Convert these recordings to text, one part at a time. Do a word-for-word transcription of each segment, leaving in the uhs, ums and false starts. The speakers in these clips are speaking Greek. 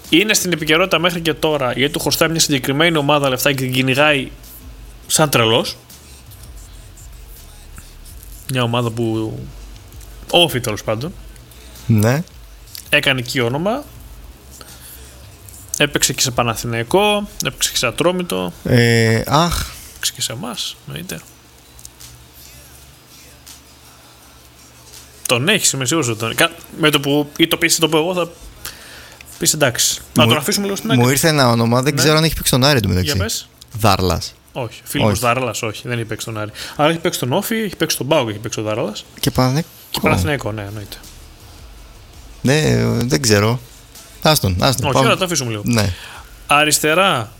είναι στην επικαιρότητα μέχρι και τώρα, γιατί του χρωστάει μια συγκεκριμένη ομάδα λεφτά και την κυνηγάει σαν τρελός. Μια ομάδα που όφη τέλος πάντων. Ναι. Έκανε εκεί όνομα. Έπαιξε και σε Παναθηναϊκό, έπαιξε και σε Ατρόμητο. Ε, αχ. Έπαιξε και σε εμάς, εννοείται. Τον έχεις, είμαι σίγουρος ότι τον έχεις. Με το που ή το πεις το πω εγώ θα πεις εντάξει. Να τον αφήσουμε λίγο στην άκρη. Μου ήρθε ένα όνομα, δεν ναι. ξέρω αν έχει παίξει τον Άρη του μεταξύ. Για πες. Δάρλας. Όχι. Φίλιππος Δάρλας, όχι. Δεν έχει παίξει τον Άρη. Άρα έχει παίξει τον Όφη, έχει παίξει τον Πάοκ, έχει παίξει τον Δάρλας. Και Παναθηναϊκό. Και Παναθηναϊκό, ναι, εννοείται. Ναι, δεν ξέρω. Άστον, άστον. Όχι, αλλά το αφήσουμε λίγο. Ναι. Αριστερά.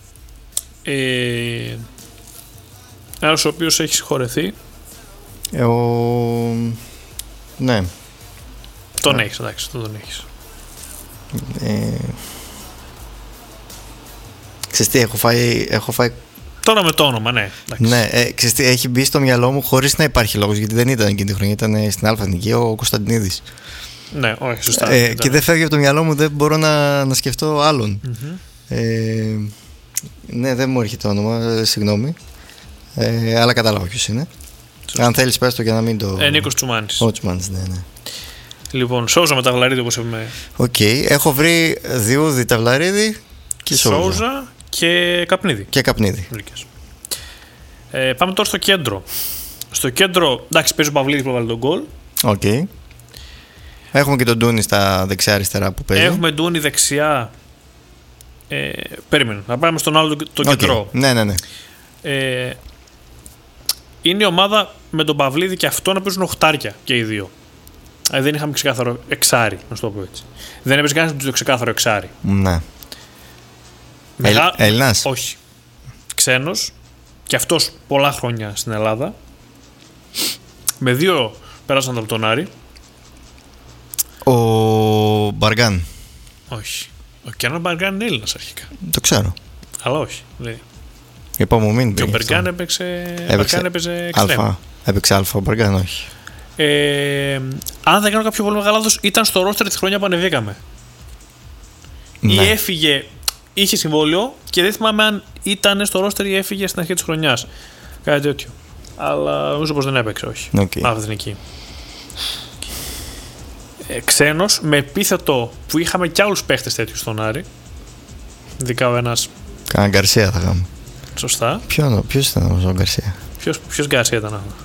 Ε, ένας ο οποίος έχει συγχωρεθεί. Ε, ο... Ναι. Τον ναι. έχεις, εντάξει, τον, τον έχεις. Ε... Ξέρεις τι, έχω φάει, έχω φάει... Τώρα με το όνομα, ναι. Ναι, ε, ξέρεις τι, έχει μπει στο μυαλό μου χωρίς να υπάρχει λόγος, γιατί δεν ήταν εκείνη τη χρονιά, ήταν στην Αλφα Εθνική ο Κωνσταντινίδης. Ναι, όχι, σωστά. Ε, και δεν φεύγει από το μυαλό μου, δεν μπορώ να, να σκεφτώ άλλον. Mm-hmm. Ε, ναι, δεν μου έρχεται το όνομα, συγγνώμη. Ε, αλλά κατάλαβα ποιος είναι. Σωστά. Αν θέλεις πες το για να μην το... Ε, Νίκος Τσουμάνης. Ο Τσουμάνης, ναι, ναι. Λοιπόν, Σόουζα με Ταυλαρίδη όπως είπαμε. Οκ, okay. Έχω βρει Διούδη, Ταυλαρίδη και Σόουζα. Σόουζα και Καπνίδη. Και Καπνίδη. Ε, πάμε τώρα στο κέντρο. Στο κέντρο, εντάξει, παίζει ο Παυλίδης που έβαλε τον γκολ. Οκ. Okay. Έχουμε και τον Ντούνι στα δεξιά-αριστερά που παίζει. Έχουμε Ντούνι δεξιά. Ε, περίμενε, να πάμε στον άλλο τον okay. κεντρό. Ναι, ναι, ναι. Ε, είναι η ομάδα με τον Παυλίδη και αυτό να παίζουν οχτάρια και οι δύο. Ε, δεν είχαμε ξεκάθαρο εξάρι, να σου το πω έτσι. Δεν έπαιζε κανένα το ξεκάθαρο εξάρι. Ναι. Μεγα... Ε, Έλληνας. Όχι. Ξένος. Και αυτός πολλά χρόνια στην Ελλάδα. Με δύο πέρασαν από τον Άρη. Ο Μπαργκάν. Όχι. Ο Κιάνο Μπαργκάν είναι Έλληνας αρχικά. Το ξέρω. Αλλά όχι. Δηλαδή. Είπα μου μην. Και ο Μπαργκάν έπαιξε. Έπαιξε έπαιζε αλφα. Έπαιξε αλφα ο Μπαργκάν, όχι. Ε, αν δεν κάνω κάποιο πολύ μεγάλο λάθος, ήταν στο ρόστερ τη χρονιά που ανεβήκαμε. Ναι. Ή έφυγε, είχε συμβόλαιο και δεν θυμάμαι αν ήταν στο ρόστερ ή έφυγε στην αρχή της χρονιάς. Κάτι τέτοιο. Αλλά νομίζω πως δεν έπαιξε, όχι. Okay. Άχα δεν εκεί. Ε, ξένος, με επίθετο που είχαμε κι άλλους παίχτες τέτοιους στον Άρη. Ειδικά ο ένας. Κάνα Γκαρσία θα είχαμε. Σωστά. Ποιο, ποιος ήταν όμως ο Γκαρσία? Ποιος, ποιος Γκαρσία ήταν αυτό?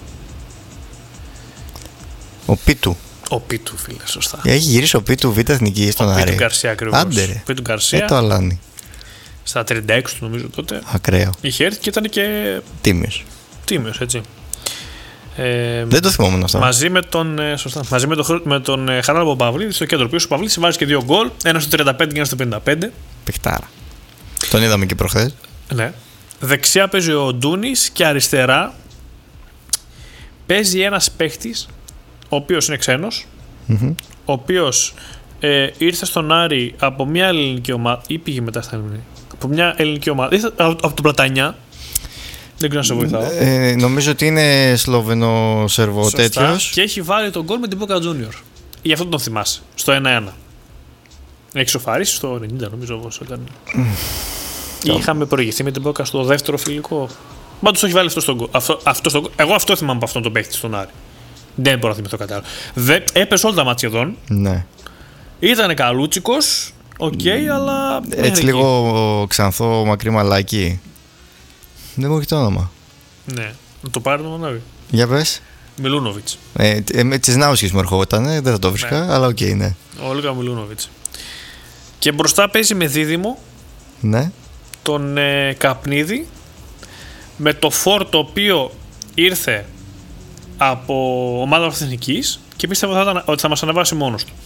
Ο Πίτου. Ο Πίτου, φίλε, σωστά. Έχει γυρίσει ο Πίτου Β' Εθνική στον Άρη. Ο Πίτου Γκαρσία ακριβώς. Άντε ρε. Πίτου Γκαρσία. Ε, το αλάνι. Στα τριάντα έξι του νομίζω τότε. Ακραίο. Είχε έρθει και ήταν και. Τίμιος. Τίμιος, έτσι. Ε, δεν το θυμόμουν αυτό. Μαζί με τον, σωστά, μαζί με τον, με τον Χαράλαμπο Παυλίδη στο κέντρο. Ο οποίος ο Παυλίδης βάζει και δύο γκολ. Ένα στο τριάντα πέντε και ένα στο πενήντα πέντε. Πιχτάρα. Τον είδαμε και προχθές. Ναι. Δεξιά παίζει ο Ντούνης και αριστερά παίζει ένας παίχτης ο οποίος είναι ξένος, mm-hmm. ο οποίος ε, ήρθε στον Άρη από μια ελληνική ομάδα ή πήγε μετά στα ελληνική. Από μια ελληνική ομάδα. Ήρθε από, από τον Πλατανιά. Δεν ξέρω να σε βοηθάω. Ε, νομίζω ότι είναι Σλοβενο-Σερβο τέτοιος. Και έχει βάλει τον γκολ με την Boca Junior. Γι' αυτό τον θυμάσαι. Στο ένα ένα. Έχει σοφαρίσει στο ενενήντα νομίζω όπως έκανε. Mm. Είχαμε προηγηθεί με την Boca στο δεύτερο φιλικό. Πάντως το έχει βάλει αυτό στον γκολ. Αυτό, αυτό στο... Εγώ αυτό θυμάμαι από αυτόν τον παίχτη στον Άρη. Δεν μπορώ να θυμηθώ κάτι άλλο. Δε... Έπεσε όλα τα μάτια σχεδόν. Ναι. Ήτανε καλούτσικος. Οκ, okay, mm. αλλά. Έτσι λίγο ξανθό μακρύ μαλάκι. Δεν μου έχει το όνομα. Ναι. Να το πάρει το μονάδι. Για πες. Μιλούνοβιτς. Ε, ε, Τσισνάουσης μου ερχόταν, δεν θα το βρίσκα, ναι. Αλλά οκ, okay, ναι. Όλγα Μιλούνοβιτς. Και μπροστά παίζει με δίδυμο. Ναι. Τον ε, Καπνίδη. Με το φόρ το οποίο ήρθε από ομάδα εθνικής και πίστευα ότι θα μας ανεβάσει μόνος του.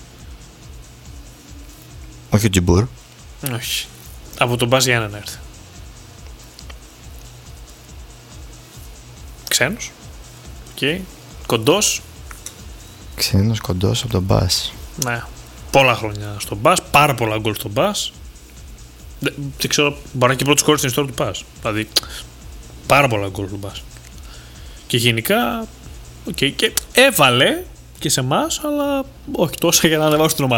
Όχι ο Τζιμπούρ. Όχι. Από τον Μπάζ Γιάννενα ήρθε. Ξένος. Okay. Κοντός. Ξένος, κοντός από τον Μπάς. Ναι. Πολλά χρόνια στον Μπάς. Πάρα πολλά γκολ στον Μπάς. Δεν, δεν ξέρω. Μπορεί να και πρώτος σκόρ στην ιστορία του Μπάς. Δηλαδή. Πάρα πολλά γκολ στον Μπάς. Και γενικά. Okay, και έβαλε και σε εμάς, αλλά όχι τόσο για να ανεβάσουν την ομάδα.